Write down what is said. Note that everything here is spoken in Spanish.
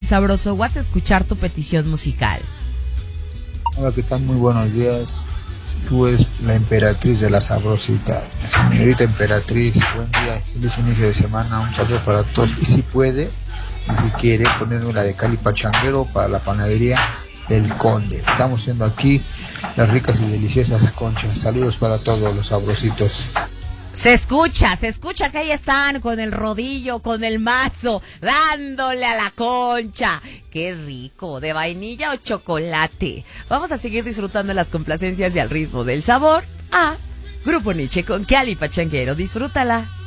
Sabroso What's, escuchar tu petición musical. Hola, ¿qué tal? Muy buenos días. Tú eres la emperatriz de la sabrosita. Señorita emperatriz, buen día, feliz inicio de semana, un saludo para todos. Y si puede, y si quiere, ponerme la de Cali Pachanguero para la panadería del Conde. Estamos haciendo aquí las ricas y deliciosas conchas. Saludos para todos los sabrositos. Se escucha que ahí están con el rodillo, con el mazo, dándole a la concha. ¡Qué rico! ¿De vainilla o chocolate? Vamos a seguir disfrutando las complacencias y al ritmo del sabor. Grupo Nietzsche con Cali Pachanguero. Disfrútala.